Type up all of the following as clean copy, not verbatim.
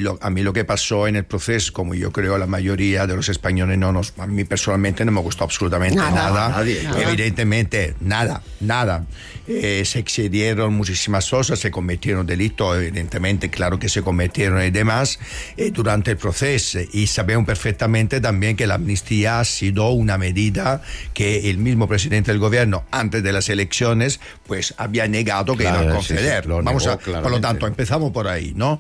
a mí lo que pasó en el proceso, como yo creo la mayoría de los españoles, a mí personalmente no me gustó absolutamente nada. Evidentemente, nada. Se excedieron muchísimas cosas, se cometieron delitos, evidentemente, claro que se cometieron y demás durante el proceso, y sabemos perfectamente también que la amnistía ha sido una medida que el mismo presidente del gobierno, antes de las elecciones, pues había negado que iba a conceder. Por lo tanto, empezamos por ahí, ¿no?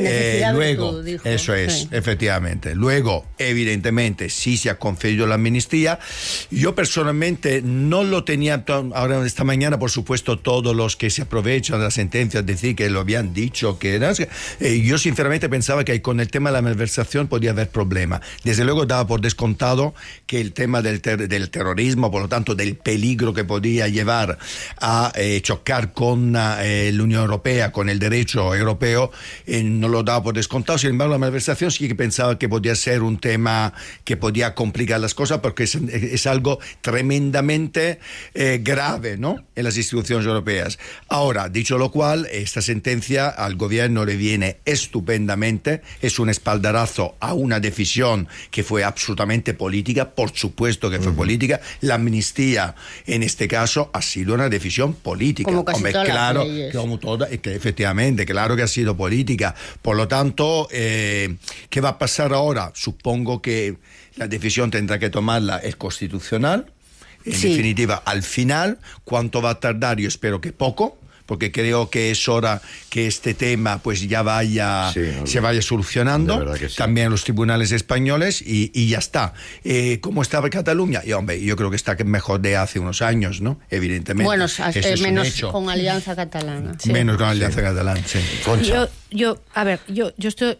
Luego, dijo, eso es, sí. Efectivamente. Luego, evidentemente, sí se ha concedido la amnistía. Yo personalmente no lo tenía, ahora esta mañana, por supuesto, todos los que se aprovechan de la sentencia decir que lo habían dicho, que era... yo sinceramente pensaba que con el tema de la malversación podía haber problema. Desde luego daba por descontado que el tema del terrorismo, por lo tanto del peligro que podía llevar a chocar con la Unión Europea, con el derecho europeo, no lo daba por descontado. Sin embargo, la malversación sí que pensaba que podía ser un tema que podía complicar las cosas, porque es algo tremendamente grave, ¿no?, en las instituciones europeas. Ahora, dicho lo cual, esta sentencia al gobierno le viene estupendamente, es un espaldarazo a una decisión que fue absolutamente política, por supuesto que fue política. La amnistía, en este caso, ha sido una decisión política. Como casi todas las leyes. Como toda, que efectivamente, claro que ha sido política. Por lo tanto, ¿qué va a pasar ahora? Supongo que la decisión tendrá que tomarla el Constitucional. En definitiva, al final, ¿cuánto va a tardar? Yo espero que poco, porque creo que es hora que este tema pues ya se vaya solucionando, sí. También los tribunales españoles, y ya está. ¿Cómo estaba Cataluña? Yo creo que está mejor de hace unos años, ¿no? Evidentemente. Bueno, menos con Alianza Catalana. Sí. Menos con Alianza Catalana, sí. Yo estoy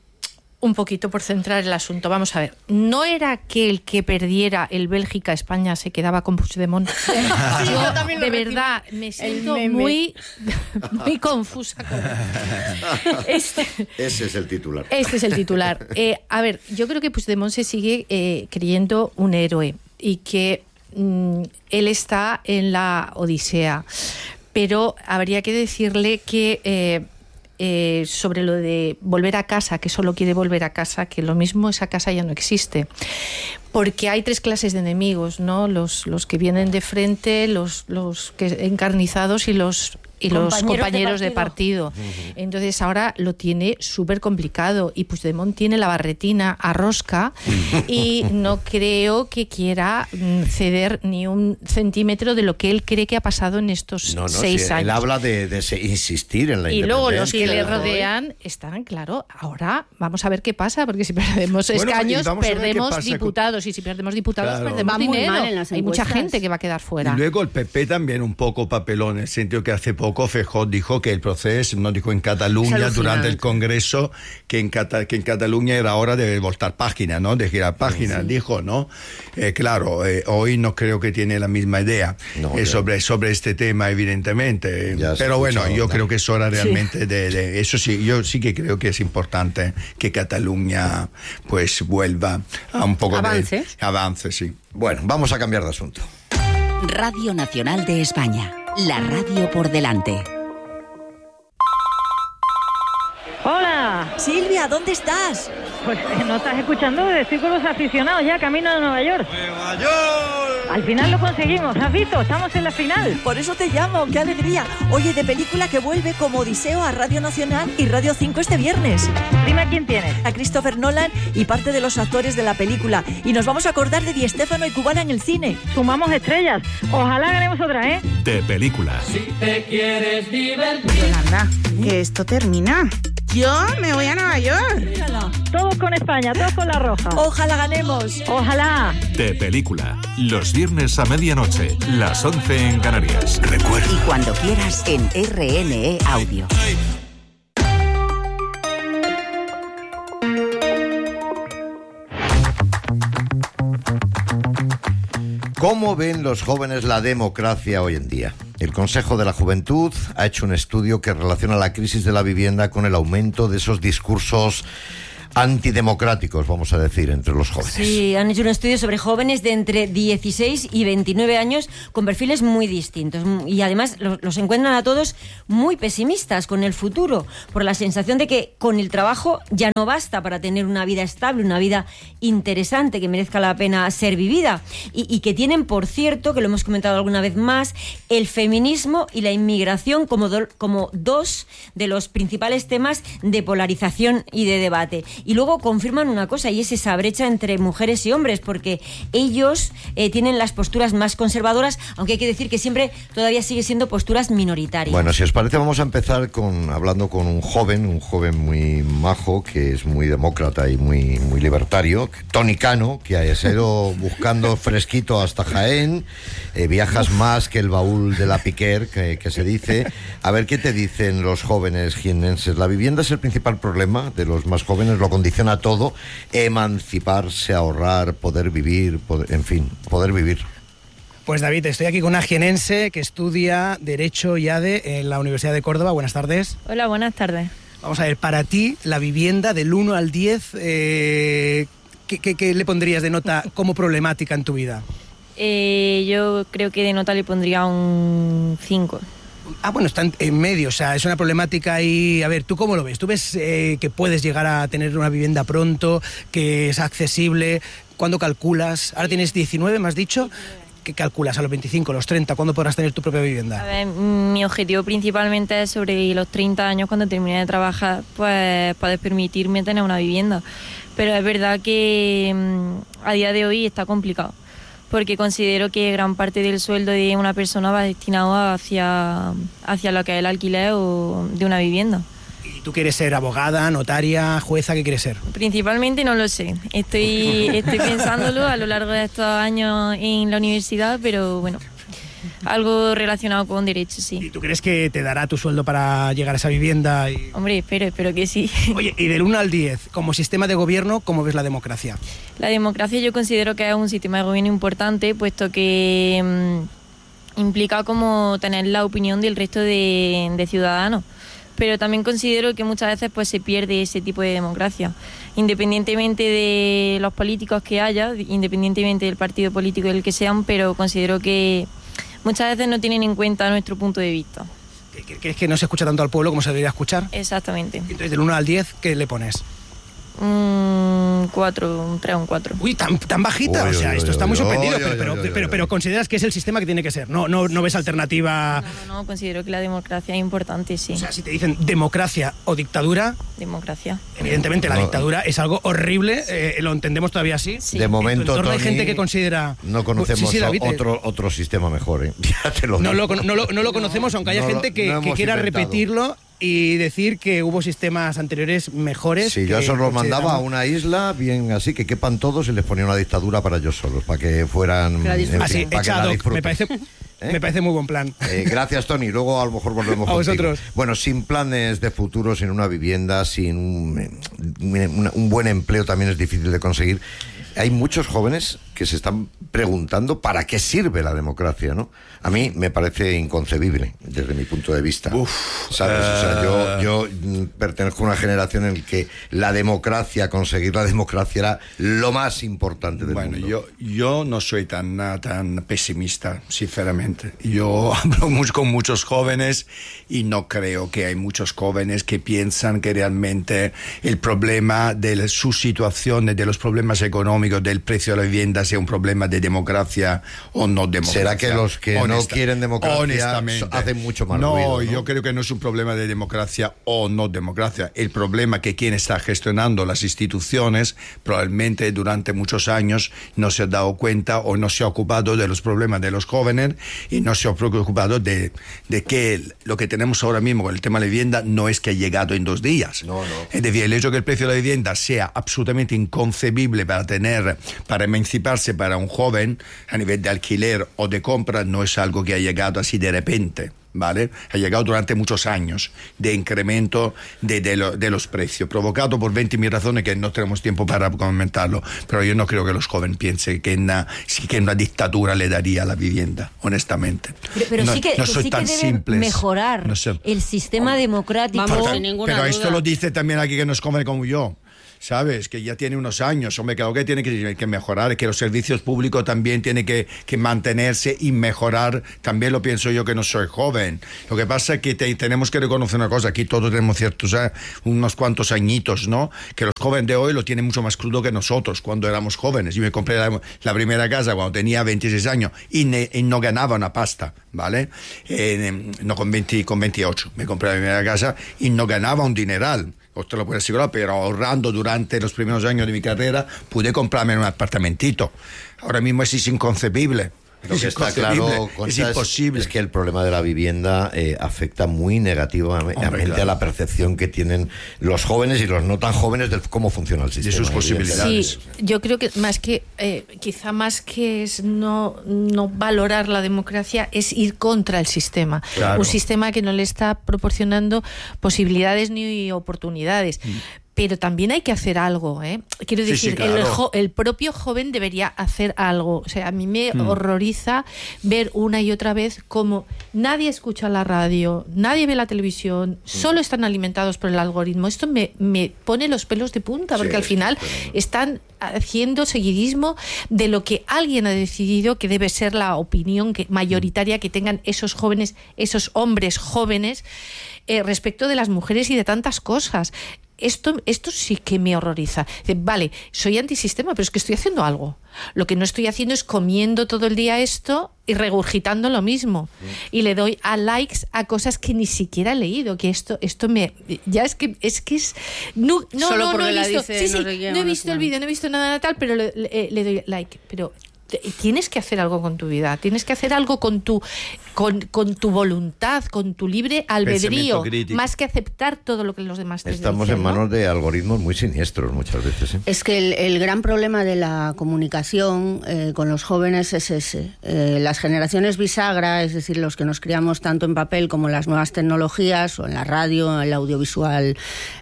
un poquito por centrar el asunto. Vamos a ver, ¿no era que el que perdiera el Bélgica-España se quedaba con Puigdemont? Yo de verdad me siento muy confusa con Ese es el titular. Este es el titular. A ver, yo creo que Puigdemont se sigue creyendo un héroe y que él está en la odisea. Pero habría que decirle que... sobre lo de volver a casa, que solo quiere volver a casa, que lo mismo esa casa ya no existe. Porque hay tres clases de enemigos, ¿no? Los que vienen de frente, los que encarnizados y los compañeros de partido. Entonces ahora lo tiene súper complicado, y Puigdemont tiene la barretina a rosca y no creo que quiera ceder ni un centímetro de lo que él cree que ha pasado en estos 6 años. Él habla de insistir en la independencia. Y luego los que le rodean están, claro, ahora vamos a ver qué pasa, porque si perdemos escaños, perdemos diputados, y si perdemos diputados, perdemos dinero. Hay mucha gente que va a quedar fuera. Y luego el PP también un poco papelón, en el sentido que hace poco Feijóo dijo que el proceso, no dijo en Cataluña durante el Congreso, que en Cataluña era hora de voltar página, ¿no? De girar página, dijo, ¿no? Claro, hoy no creo que tiene la misma idea sobre este tema, evidentemente. Pero bueno, yo creo que es hora realmente de eso. Sí, yo sí que creo que es importante que Cataluña pues vuelva a un poco de avance, sí. Bueno, vamos a cambiar de asunto. Radio Nacional de España. La radio por delante. ¡Hola! Silvia, ¿dónde estás? Pues no estás escuchando, estoy con los aficionados ya camino a Nueva York. ¡Nueva York! Al final lo conseguimos, ¿has visto? Estamos en la final. Por eso te llamo, qué alegría. Oye, de película que vuelve como Odiseo a Radio Nacional y Radio 5 este viernes. Dime a quién tienes. A Christopher Nolan y parte de los actores de la película. Y nos vamos a acordar de Di Stéfano y Cubana en el cine. Sumamos estrellas. Ojalá ganemos otra, ¿eh? De película. Si te quieres divertir. Yolanda, que esto termina. Yo me voy a Nueva York. Todos con España, todos con la roja. Ojalá ganemos. Ojalá. De película. Los viernes a medianoche, las 11 en Canarias. Recuerda. Y cuando quieras en RNE Audio. ¿Cómo ven los jóvenes la democracia hoy en día? El Consejo de la Juventud ha hecho un estudio que relaciona la crisis de la vivienda con el aumento de esos discursos antidemocráticos, vamos a decir, entre los jóvenes. Sí, han hecho un estudio sobre jóvenes de entre 16 y 29 años con perfiles muy distintos y además los encuentran a todos muy pesimistas con el futuro, por la sensación de que con el trabajo ya no basta para tener una vida estable, una vida interesante que merezca la pena ser vivida y que tienen, por cierto, que lo hemos comentado alguna vez más, el feminismo y la inmigración como dos de los principales temas de polarización y de debate. Y luego confirman una cosa, y es esa brecha entre mujeres y hombres, porque ellos tienen las posturas más conservadoras, aunque hay que decir que siempre todavía sigue siendo posturas minoritarias. Bueno, si os parece, vamos a empezar hablando con un joven muy majo, que es muy demócrata y muy libertario, Tony Cano, que ha ido buscando fresquito hasta Jaén, viajas más que el baúl de la Piquer, que se dice. A ver, ¿qué te dicen los jóvenes jiennenses? La vivienda es el principal problema de los más jóvenes, lo condiciona todo, emanciparse, ahorrar, poder vivir, poder vivir. Pues David, estoy aquí con una jienense que estudia Derecho y ADE en la Universidad de Córdoba. Buenas tardes. Hola, buenas tardes. Vamos a ver, para ti, la vivienda del 1 al 10, ¿qué le pondrías de nota como problemática en tu vida? Yo creo que de nota le pondría un 5. Ah, bueno, está en medio, o sea, es una problemática ahí. A ver, ¿tú cómo lo ves? ¿Tú ves que puedes llegar a tener una vivienda pronto, que es accesible? ¿Cuándo calculas? Ahora tienes 19, me has dicho. ¿Qué calculas? ¿A los 25, a los 30? ¿Cuándo podrás tener tu propia vivienda? A ver, mi objetivo principalmente es sobre los 30 años, cuando termine de trabajar, pues poder permitirme tener una vivienda. Pero es verdad que a día de hoy está complicado, porque considero que gran parte del sueldo de una persona va destinado hacia lo que es el alquiler o de una vivienda. ¿Y tú quieres ser abogada, notaria, jueza? ¿Qué quieres ser? Principalmente no lo sé. Estoy pensándolo a lo largo de estos años en la universidad, pero bueno, algo relacionado con derecho, sí. ¿Y tú crees que te dará tu sueldo para llegar a esa vivienda? Hombre, espero que sí. Oye, y del 1 al 10, como sistema de gobierno, ¿cómo ves la democracia? La democracia yo considero que es un sistema de gobierno importante, puesto que implica como tener la opinión del resto de ciudadanos. Pero también considero que muchas veces pues se pierde ese tipo de democracia, independientemente de los políticos que haya, independientemente del partido político del que sean, pero considero que muchas veces no tienen en cuenta nuestro punto de vista. ¿Crees que no se escucha tanto al pueblo como se debería escuchar? Exactamente. Entonces, del 1 al 10, ¿qué le pones? Un 3 o un 4. Uy, tan bajita, o sea, esto está muy sorprendido, pero consideras que es el sistema que tiene que ser, no ves alternativa. No, considero que la democracia es importante, sí. O sea, si te dicen democracia o dictadura, democracia. Evidentemente la dictadura es algo horrible, lo entendemos todavía así. Sí. De momento, Tony, hay gente que considera. No conocemos David, otro sistema mejor, Ya te lo digo. No lo conocemos, aunque haya gente que quiera repetirlo y decir que hubo sistemas anteriores mejores. Sí, yo eso los mandaba a una isla, bien así, que quepan todos y les ponía una dictadura para ellos solos, para que fueran... Así, echado, me parece muy buen plan. Gracias, Tony. Luego a lo mejor volvemos a contigo. vosotros. Bueno, sin planes de futuro, sin una vivienda, sin un buen empleo también es difícil de conseguir. Hay muchos jóvenes que se están preguntando para qué sirve la democracia, ¿no? A mí me parece inconcebible, desde mi punto de vista. ¿Sabes? O sea, yo pertenezco a una generación en la que conseguir la democracia era lo más importante del mundo. Bueno, yo no soy tan pesimista, sinceramente. Yo hablo con muchos jóvenes y no creo que hay muchos jóvenes que piensan que realmente el problema de su situación, de los problemas económicos, del precio de la vivienda, sea un problema de democracia o no democracia. ¿Será que los que no quieren democracia hacen mucho más ruido? No, yo creo que no es un problema de democracia o no democracia. El problema que quien está gestionando las instituciones probablemente durante muchos años no se ha dado cuenta o no se ha ocupado de los problemas de los jóvenes y no se ha preocupado de que lo que tenemos ahora mismo con el tema de la vivienda no es que ha llegado en 2 días. No. Es decir, el hecho de que el precio de la vivienda sea absolutamente inconcebible para emanciparse para un joven a nivel de alquiler o de compra no es algo que ha llegado así de repente, ¿vale? Ha llegado durante muchos años de incremento de los precios, provocado por 20.000 razones que no tenemos tiempo para comentarlo, pero yo no creo que los jóvenes piensen que una dictadura le daría la vivienda, honestamente. Pero no, sí que, no soy sí tan que debe simple mejorar el sistema democrático. Vamos, sin ninguna pero duda. esto lo dice también aquí que no es joven como yo. ¿sabes? Que ya tiene unos años. Hombre, claro que tiene que mejorar, que los servicios públicos también tienen que mantenerse y mejorar. También lo pienso yo, que no soy joven. Lo que pasa es que tenemos que reconocer una cosa, aquí todos tenemos ciertos, unos cuantos añitos, ¿no? Que los jóvenes de hoy lo tienen mucho más crudo que nosotros cuando éramos jóvenes. Yo me compré la primera casa cuando tenía 26 años y no ganaba una pasta, ¿vale? No con 28. Me compré la primera casa y no ganaba un dineral. Usted lo puede asegurar, pero ahorrando durante los primeros años de mi carrera pude comprarme un apartamentito. Ahora mismo es inconcebible. Lo que está claro, Concha, es imposible. Es que el problema de la vivienda afecta muy negativamente a la percepción que tienen los jóvenes y los no tan jóvenes de cómo funciona el sistema. De sus posibilidades. Sí, yo creo que quizá más que es no valorar la democracia, es ir contra el sistema. Claro. Un sistema que no le está proporcionando posibilidades ni oportunidades. Pero también hay que hacer algo, ¿eh? Quiero decir, sí, claro. el propio joven debería hacer algo. O sea, a mí me horroriza ver una y otra vez cómo nadie escucha la radio, nadie ve la televisión, solo están alimentados por el algoritmo. Esto me pone los pelos de punta, porque al final están haciendo seguidismo de lo que alguien ha decidido que debe ser la opinión mayoritaria que tengan esos jóvenes, esos hombres jóvenes, respecto de las mujeres y de tantas cosas. Esto sí que me horroriza. Vale, soy antisistema, pero es que estoy haciendo algo. Lo que no estoy haciendo es comiendo todo el día esto y regurgitando lo mismo. Y le doy a likes a cosas que ni siquiera he leído. Que esto me... Ya es que es... No, solo porque he la visto, dice, no he visto el vídeo, no he visto nada tal, pero le doy like. Pero tienes que hacer algo con tu vida, tienes que hacer algo con tu voluntad, con tu libre albedrío, más que aceptar todo lo que los demás te dicen. Estamos en manos de algoritmos muy siniestros muchas veces. Es que el gran problema de la comunicación con los jóvenes es ese. Las generaciones bisagra, es decir, los que nos criamos tanto en papel como en las nuevas tecnologías, o en la radio, en el audiovisual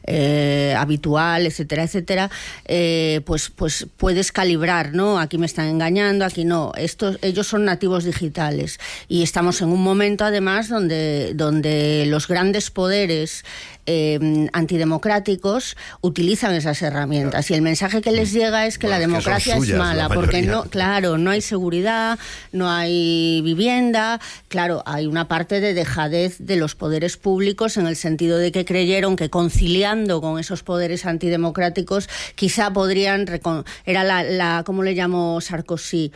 habitual, etcétera, etcétera, pues puedes calibrar, ¿no? Aquí me están engañando, aquí no. Ellos son nativos digitales y estamos en un momento además donde los grandes poderes antidemocráticos utilizan esas herramientas y el mensaje que les llega es que la democracia es mala, porque no hay seguridad, no hay vivienda, claro, hay una parte de dejadez de los poderes públicos en el sentido de que creyeron que conciliando con esos poderes antidemocráticos quizá podrían, era la ¿cómo le llamó Sarkozy?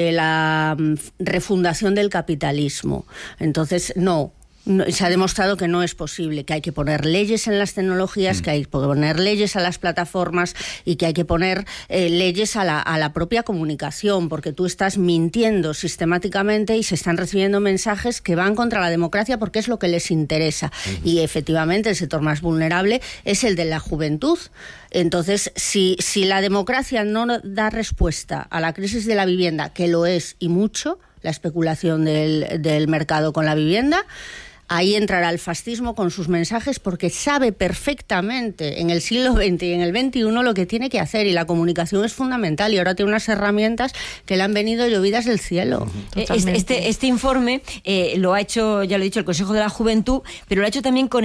La refundación del capitalismo. Entonces, no, se ha demostrado que no es posible, que hay que poner leyes en las tecnologías, que hay que poner leyes a las plataformas y que hay que poner leyes a la propia comunicación, porque tú estás mintiendo sistemáticamente y se están recibiendo mensajes que van contra la democracia porque es lo que les interesa. Y efectivamente el sector más vulnerable es el de la juventud. Entonces, si la democracia no da respuesta a la crisis de la vivienda, que lo es y mucho, la especulación del mercado con la vivienda, ahí entrará el fascismo con sus mensajes porque sabe perfectamente en el siglo XX y en el XXI lo que tiene que hacer, y la comunicación es fundamental y ahora tiene unas herramientas que le han venido llovidas del cielo. Este informe lo ha hecho, ya lo he dicho, el Consejo de la Juventud, pero lo ha hecho también con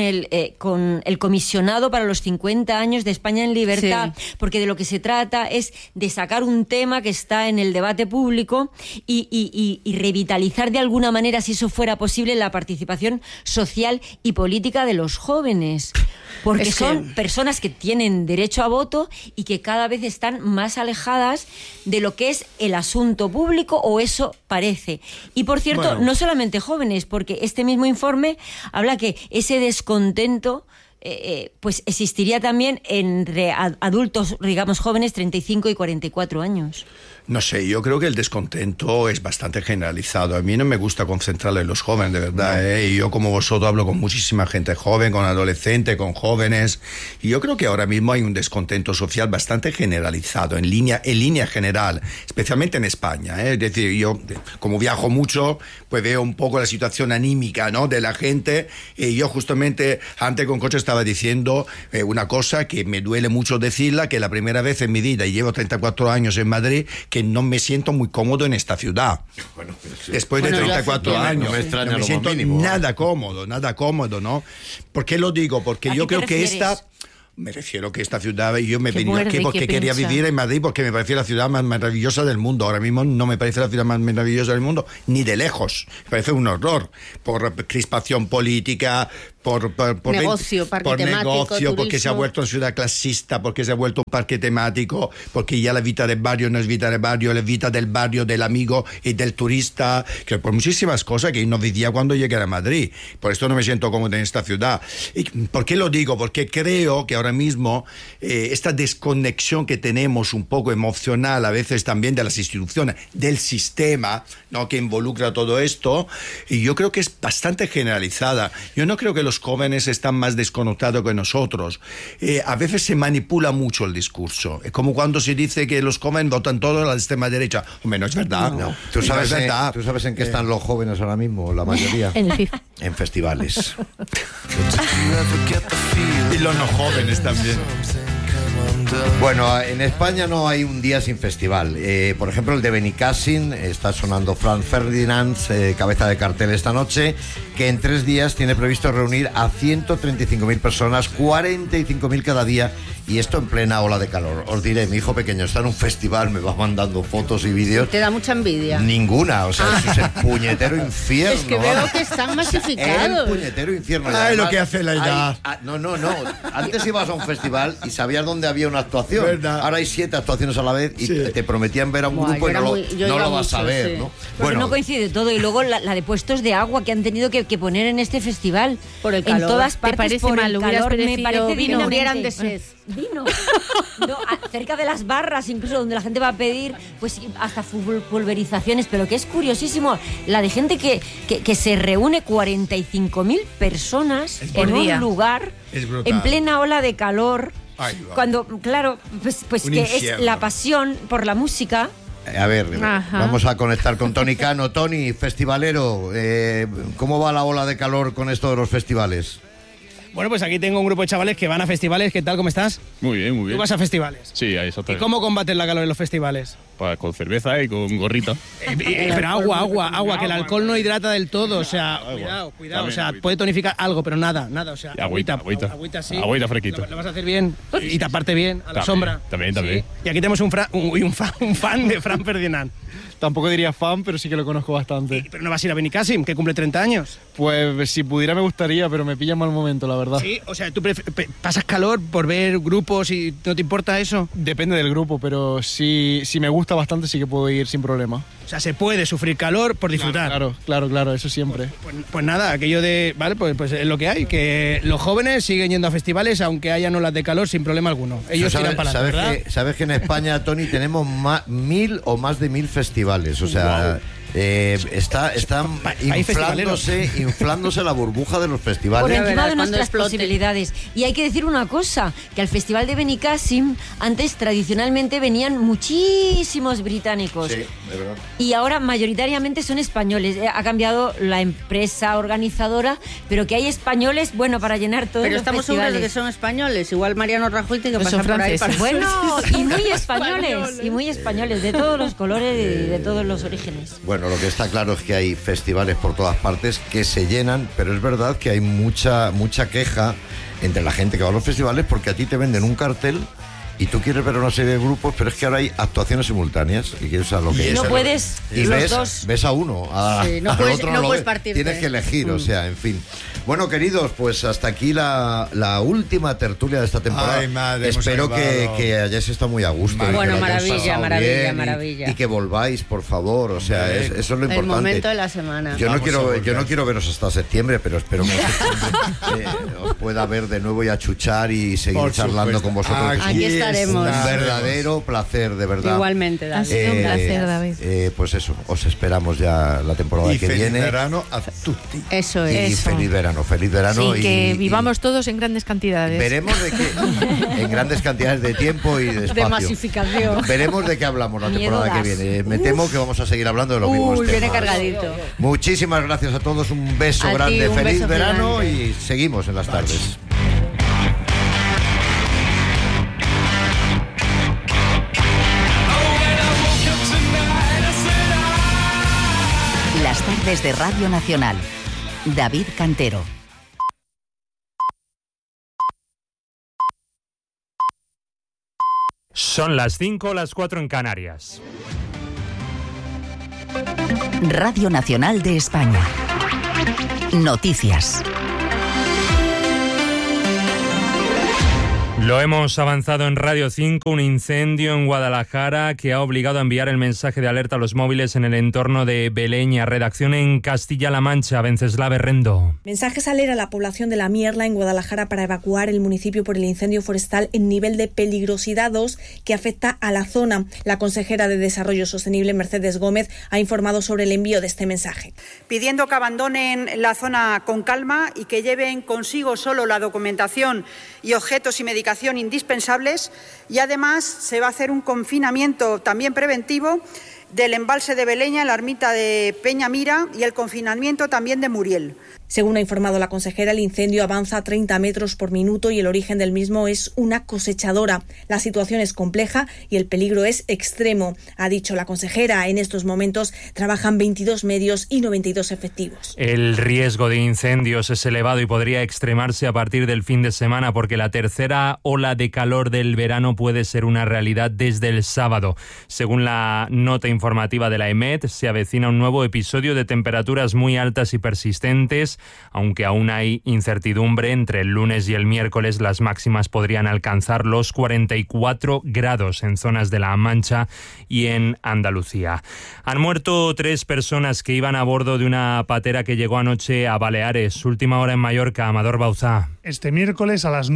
el comisionado para los 50 años de España en Libertad, porque de lo que se trata es de sacar un tema que está en el debate público y revitalizar de alguna manera, si eso fuera posible, la participación social y política de los jóvenes, porque son personas que tienen derecho a voto y que cada vez están más alejadas de lo que es el asunto público, o eso parece. Y por cierto, no solamente jóvenes, porque este mismo informe habla que ese descontento pues existiría también entre adultos, digamos jóvenes, 35 y 44 años. No sé, yo creo que el descontento es bastante generalizado. A mí no me gusta concentrarlo en los jóvenes, de verdad. Y yo, como vosotros, hablo con muchísima gente joven, con adolescentes, con jóvenes. Y yo creo que ahora mismo hay un descontento social bastante generalizado, en línea general, especialmente en España. Es decir, yo, como viajo mucho, pues veo un poco la situación anímica, ¿no?, de la gente. Y yo justamente antes con Concha estaba diciendo una cosa que me duele mucho decirla, que la primera vez en mi vida, y llevo 34 años en Madrid, que no me siento muy cómodo en esta ciudad. Después de 34 años, no me siento nada cómodo, ¿no? ¿Por qué lo digo? Porque yo creo que Me refiero que esta ciudad, yo me venía aquí porque quería vivir en Madrid, porque me parece la ciudad más maravillosa del mundo. Ahora mismo no me parece la ciudad más maravillosa del mundo, ni de lejos. Me parece un horror por crispación política, por negocio, parque por temático, negocio, porque se ha vuelto una ciudad clasista, porque se ha vuelto un parque temático, porque ya la vida del barrio no es vida del barrio, es vida del barrio, del amigo y del turista, que por muchísimas cosas que no vivía cuando llegué a Madrid. Por esto no me siento cómodo en esta ciudad. ¿Y por qué lo digo? Porque creo que ahora mismo esta desconexión que tenemos un poco emocional, a veces también de las instituciones, del sistema, ¿no?, que involucra todo esto, y yo creo que es bastante generalizada. Yo no creo que los jóvenes están más desconectados que nosotros. A veces se manipula mucho el discurso. Es como cuando se dice que los jóvenes votan todos a la extrema derecha. Hombre, no es verdad. No. ¿Tú sabes en qué están los jóvenes ahora mismo, la mayoría? En festivales. Y los no jóvenes también. Bueno, en España no hay un día sin festival. Por ejemplo, el de Benicàssim, está sonando Franz Ferdinand, cabeza de cartel esta noche, que en 3 días tiene previsto reunir a 135.000 personas, 45.000 cada día, y esto en plena ola de calor. Os diré, mi hijo pequeño está en un festival, me va mandando fotos y vídeos. ¿Te da mucha envidia? Ninguna, o sea, eso es el puñetero infierno. Es que veo que están masificados. El puñetero infierno. Ay, además, lo que hace la edad. No. Antes ibas a un festival y sabías dónde había una actuación. ¿Verdad? Ahora hay 7 actuaciones a la vez y te prometían ver a un grupo y no lo vas a ver, sí. ¿no? Bueno, no coincide todo. Y luego la de puestos de agua que han tenido que poner en este festival. Por el calor. En todas partes. ¿Te parece por mal? El calor, me parece vino, murieran de sed. Vino. No, cerca de las barras, incluso donde la gente va a pedir, pues hasta pulverizaciones. Pero que es curiosísimo, la de gente que se reúne 45.000 personas en un lugar en plena ola de calor. Ay, cuando, claro, pues que es la pasión por la música. A ver, vamos a conectar con Tony Cano. Tony, festivalero, ¿cómo va la ola de calor con esto de los festivales? Bueno, pues aquí tengo un grupo de chavales que van a festivales. ¿Qué tal? ¿Cómo estás? Muy bien, muy bien. ¿Tú vas a festivales? Sí, ahí exactamente. ¿Y cómo combates la calor en los festivales? Pues con cerveza y con gorrita. Pero agua, que el alcohol no hidrata del todo, o sea, cuidado, también, o sea, agüita. Puede tonificar algo, pero nada, o sea, agüita sí. Agüita fresquita. Lo vas a hacer bien y taparte bien a la sombra. También. Sí. Y aquí tenemos un fan de Franz Ferdinand. Tampoco diría fan, pero sí que lo conozco bastante. ¿Pero no vas a ir a Benicàssim, que cumple 30 años? Pues si pudiera me gustaría, pero me pilla en mal momento, la verdad. Sí, o sea, ¿tú pasas calor por ver grupos y no te importa eso? Depende del grupo, pero si me gusta bastante sí que puedo ir sin problema. O sea, se puede sufrir calor por disfrutar. Claro, eso siempre. Pues nada, aquello de... Vale, pues es lo que hay, que los jóvenes siguen yendo a festivales aunque hayan olas de calor sin problema alguno. Ellos tiran para adelante, ¿verdad? ¿Sabes que en España, Tony, tenemos 1.000 o más de 1.000 festivales? O sea... Wow. Está inflándose la burbuja de los festivales. Por encima de nuestras posibilidades. Y hay que decir una cosa, que al Festival de Benicàssim antes tradicionalmente venían muchísimos británicos. Sí, de verdad. Y ahora mayoritariamente son españoles. Ha cambiado la empresa organizadora, pero que hay españoles, bueno, para llenar todos los festivales. Pero estamos seguros de que son españoles. Igual Mariano Rajoy tiene que pasar por ahí. Bueno, y muy españoles, de todos los colores y de todos los orígenes. Bueno, lo que está claro es que hay festivales por todas partes que se llenan, pero es verdad que hay mucha queja entre la gente que va a los festivales porque a ti te venden un cartel y tú quieres ver una serie de grupos, pero es que ahora hay actuaciones simultáneas y quieres saber lo que y es. No puedes y ves a uno, al otro no puedes partirte. Tienes que elegir, o sea, en fin. Bueno, queridos, pues hasta aquí la última tertulia de esta temporada. Ay, madre, espero que hayáis estado muy a gusto. Bueno, maravilla. Y que volváis, por favor, o sea, eso es lo importante. El momento de la semana. Yo no quiero veros hasta septiembre, pero espero que en septiembre os pueda ver de nuevo y achuchar y seguir charlando con vosotros. Aquí estaremos. Un verdadero placer, de verdad. Igualmente, David. Ha sido un placer, David. Pues eso, os esperamos ya la temporada que viene. Y feliz verano a tutti. Eso es. Y feliz verano. Sí, que vivamos todos en grandes cantidades. Veremos de qué, en grandes cantidades de tiempo y de espacio. De masificación. Veremos de qué hablamos la temporada que viene. Me temo que vamos a seguir hablando de los mismos temas. Viene cargadito. Muchísimas gracias a todos, un beso grande, feliz verano y seguimos en las tardes. Las tardes de Radio Nacional. David Cantero. Son las 5, las 4 en Canarias. Radio Nacional de España. Noticias. Lo hemos avanzado en Radio 5, un incendio en Guadalajara que ha obligado a enviar el mensaje de alerta a los móviles en el entorno de Beleña. Redacción en Castilla-La Mancha, Venceslava Herrendo. Mensaje sale a la población de La Mierla en Guadalajara para evacuar el municipio por el incendio forestal en nivel de peligrosidad 2 que afecta a la zona. La consejera de Desarrollo Sostenible, Mercedes Gómez, ha informado sobre el envío de este mensaje. Pidiendo que abandonen la zona con calma y que lleven consigo solo la documentación y objetos y medicación indispensables, y además se va a hacer un confinamiento también preventivo del embalse de Beleña, la ermita de Peñamira y el confinamiento también de Muriel. Según ha informado la consejera, el incendio avanza a 30 metros por minuto y el origen del mismo es una cosechadora. La situación es compleja y el peligro es extremo, ha dicho la consejera. En estos momentos trabajan 22 medios y 92 efectivos. El riesgo de incendios es elevado y podría extremarse a partir del fin de semana porque la tercera ola de calor del verano puede ser una realidad desde el sábado. Según la nota informativa de la EMET, se avecina un nuevo episodio de temperaturas muy altas y persistentes. Aunque aún hay incertidumbre, entre el lunes y el miércoles las máximas podrían alcanzar los 44 grados en zonas de La Mancha y en Andalucía. Han muerto 3 personas que iban a bordo de una patera que llegó anoche a Baleares. Última hora en Mallorca, Amador Bauzá. Este miércoles a las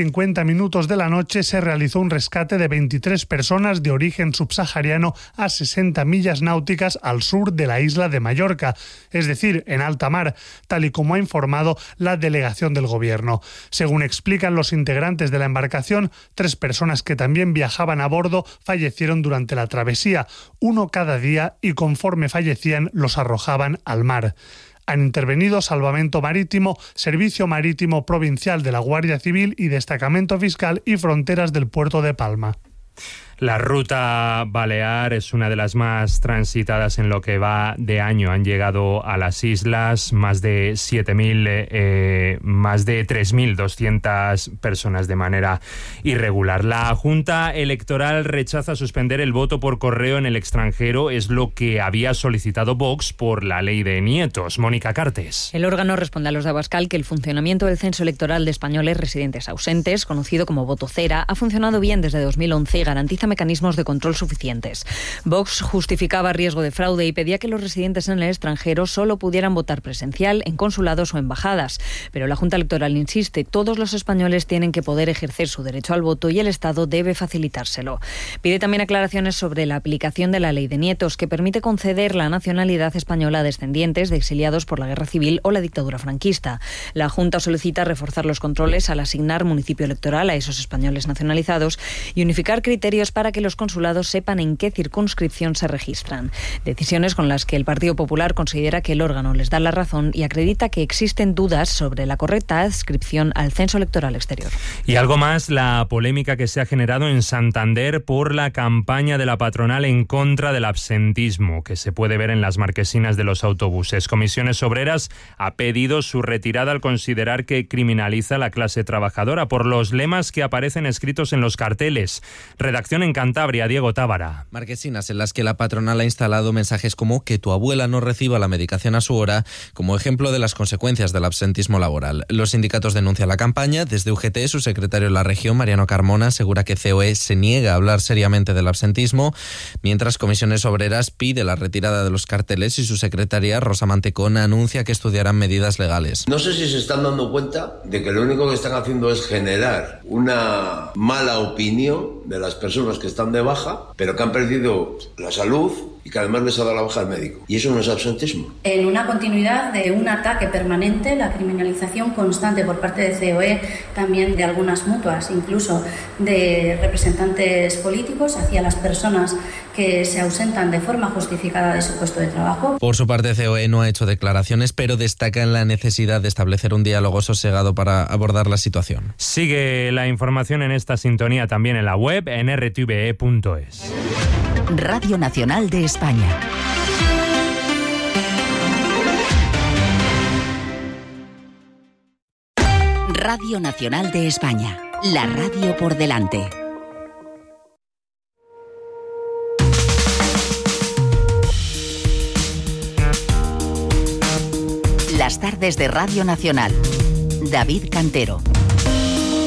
9:50 de la noche se realizó un rescate de 23 personas de origen subsahariano a 60 millas náuticas al sur de la isla de Mallorca, es decir, en alta mar, tal y como ha informado la delegación del Gobierno. Según explican los integrantes de la embarcación, 3 personas que también viajaban a bordo fallecieron durante la travesía, uno cada día, y conforme fallecían los arrojaban al mar. Han intervenido Salvamento Marítimo, Servicio Marítimo Provincial de la Guardia Civil y Destacamento Fiscal y Fronteras del Puerto de Palma. La ruta balear es una de las más transitadas en lo que va de año. Han llegado a las islas más de 3.200 personas de manera irregular. La Junta Electoral rechaza suspender el voto por correo en el extranjero. Es lo que había solicitado Vox por la ley de nietos. Mónica Cartes. El órgano responde a los de Abascal que el funcionamiento del censo electoral de españoles residentes ausentes, conocido como voto cera, ha funcionado bien desde 2011 y garantiza mecanismos de control suficientes. Vox justificaba riesgo de fraude y pedía que los residentes en el extranjero solo pudieran votar presencial en consulados o embajadas. Pero la Junta Electoral insiste, todos los españoles tienen que poder ejercer su derecho al voto y el Estado debe facilitárselo. Pide también aclaraciones sobre la aplicación de la ley de nietos, que permite conceder la nacionalidad española a descendientes de exiliados por la guerra civil o la dictadura franquista. La Junta solicita reforzar los controles al asignar municipio electoral a esos españoles nacionalizados y unificar criterios para que los consulados sepan en qué circunscripción se registran. Decisiones con las que el Partido Popular considera que el órgano les da la razón y acredita que existen dudas sobre la correcta adscripción al censo electoral exterior. Y algo más, la polémica que se ha generado en Santander por la campaña de la patronal en contra del absentismo, que se puede ver en las marquesinas de los autobuses. Comisiones Obreras ha pedido su retirada al considerar que criminaliza a la clase trabajadora por los lemas que aparecen escritos en los carteles. Redacción en Cantabria, Diego Tábara. Marquesinas en las que la patronal ha instalado mensajes como que tu abuela no reciba la medicación a su hora, como ejemplo de las consecuencias del absentismo laboral. Los sindicatos denuncian la campaña. Desde UGT, su secretario en la región, Mariano Carmona, asegura que COE se niega a hablar seriamente del absentismo, mientras Comisiones Obreras pide la retirada de los carteles y su secretaria, Rosa Mantecón, anuncia que estudiarán medidas legales. No sé si se están dando cuenta de que lo único que están haciendo es generar una mala opinión de las personas que están de baja, pero que han perdido la salud y que además les ha dado la baja al médico. Y eso no es absentismo. En una continuidad de un ataque permanente, la criminalización constante por parte de COE, también de algunas mutuas, incluso de representantes políticos hacia las personas que se ausentan de forma justificada de su puesto de trabajo. Por su parte, COE no ha hecho declaraciones, pero destaca en la necesidad de establecer un diálogo sosegado para abordar la situación. Sigue la información en esta sintonía también en la web, en rtve.es. Radio Nacional de España. Radio Nacional de España. La radio por delante. tardes de Radio Nacional. David Cantero.